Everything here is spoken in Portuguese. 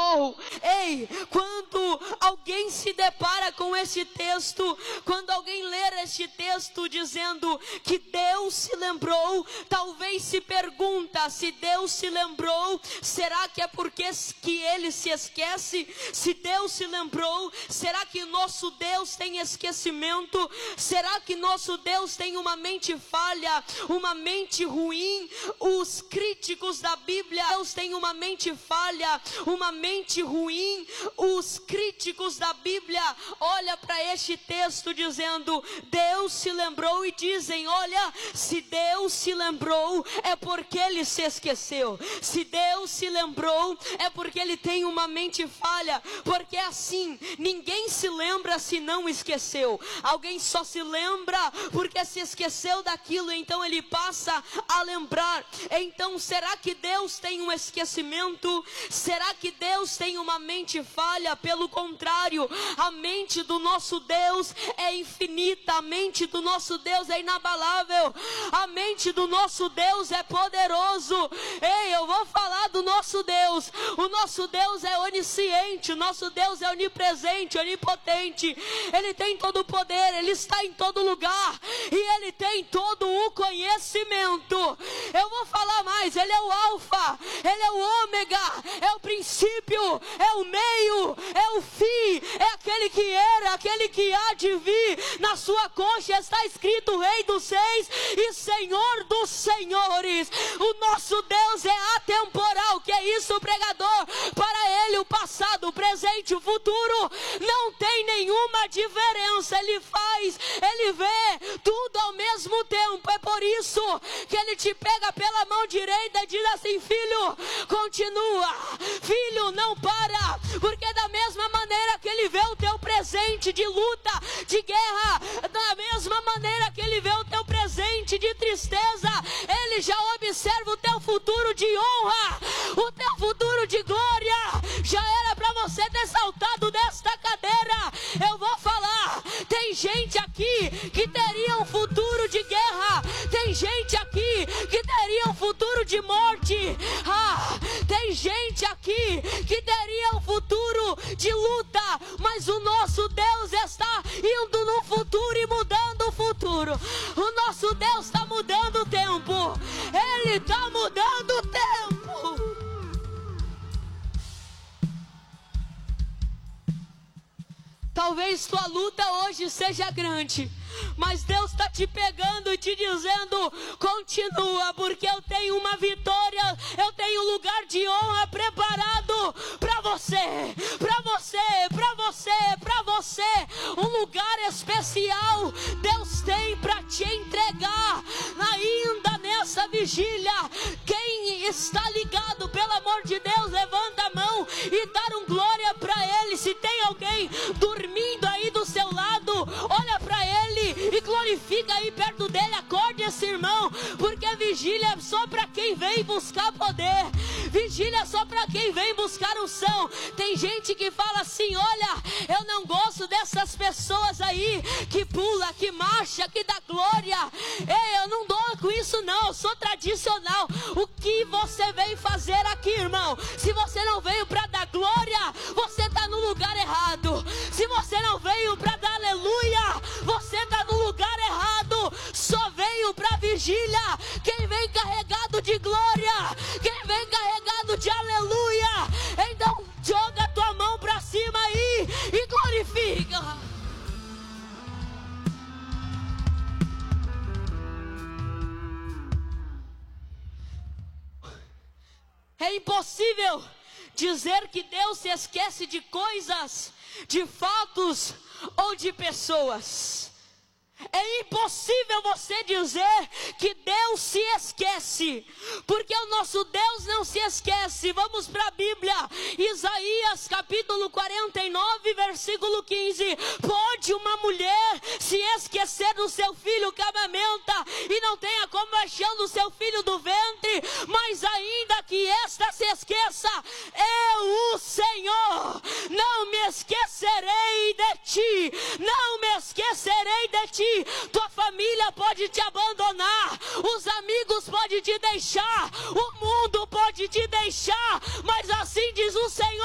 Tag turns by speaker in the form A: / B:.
A: lembrou. Ei, quando alguém se depara com este texto, quando alguém ler este texto dizendo que Deus se lembrou, talvez se pergunta: se Deus se lembrou, será que é porque que ele se esquece? Se Deus se lembrou, será que nosso Deus tem esquecimento? Será que nosso Deus tem uma mente falha, uma mente ruim? Os críticos da Bíblia, Deus tem uma mente falha, uma mente ruim. Os críticos da Bíblia olham para este texto dizendo: Deus se lembrou, e dizem: olha, se Deus se lembrou, é porque ele se esqueceu. Se Deus se lembrou, é porque ele tem uma mente falha. Porque assim, ninguém se lembra se não esqueceu. Alguém só se lembra porque se esqueceu daquilo, então ele passa a lembrar. Então, será que Deus tem um esquecimento? Será que Deus tem uma mente falha? Pelo contrário, a mente do nosso Deus é infinita, a mente do nosso Deus é inabalável, a mente do nosso Deus é poderoso. Ei, eu vou falar do nosso Deus. O nosso Deus é onisciente, o nosso Deus é onipresente, onipotente. Ele tem todo o poder, ele está em todo lugar e ele tem todo o conhecimento. Eu vou falar mais: ele é o alfa, ele é o ômega, é o princípio, é o meio, é o fim, é aquele que era, aquele que há de vir. Na sua coxa está escrito Rei dos Reis e Senhor dos Senhores. O nosso Deus é atemporal. Que é isso, pregador? Para ele o passado, o presente e o futuro não tem nenhuma diferença. Ele vê tudo ao mesmo tempo. É por isso que ele te pega pela mão direita e diz assim: filho, continua, filho, não para. Porque da mesma maneira que ele vê o teu presente de luta, de guerra, da mesma maneira que ele vê o teu presente de tristeza, ele já observa o teu futuro de honra, o teu futuro de glória. Já era para você ter saltado desta cadeira. Eu vou falar: tem gente aqui que teria um futuro de guerra, tem gente aqui que teria um futuro de morte, tem gente aqui que teria um futuro de luta, mas o nosso Deus está indo no futuro e mudando o futuro. O nosso Deus está mudando o tempo, ele está mudando o tempo. Talvez tua luta hoje seja grande, mas Deus está te pegando e te dizendo: continua, porque eu tenho uma vitória, eu tenho um lugar de honra preparado para você, para você, para você, para você. Um lugar especial Deus tem para te entregar ainda nessa vigília. Quem está ligado, pelo amor de Deus, levanta a mão e dá um glória para ele. Se tem alguém dormindo aí do seu lado, olha para ele e glorifica aí perto dele. Acorde esse irmão, porque a vigília é só para quem vem buscar poder, vigília é só para quem vem buscar unção. Tem gente que fala assim: olha, eu não gosto dessas pessoas aí que pula, que marcha, que dá glória. Ei, eu não dou com isso não, eu sou tradicional. O que você veio fazer aqui, irmão? Se você não veio para dar glória, você está no lugar errado. Se você não veio para dar aleluia, você está no lugar errado. Só veio para vigília quem vem carregado de glória, quem vem carregado de aleluia. Então joga a tua mão para cima aí e glorifica. É impossível dizer que Deus se esquece de coisas, de fatos ou de pessoas. É impossível você dizer que Deus se esquece, porque o nosso Deus não se esquece. Vamos para a Bíblia, Isaías capítulo 49, versículo 15. Pode uma mulher se esquecer do seu filho que amamenta e não tenha compaixão do seu filho do ventre, mas ainda que esta se esqueça, eu, o Senhor, não me esquecerei de ti, não me esquecerei de ti. Tua família pode te abandonar, os amigos podem te deixar, o mundo pode te deixar, mas assim diz o Senhor: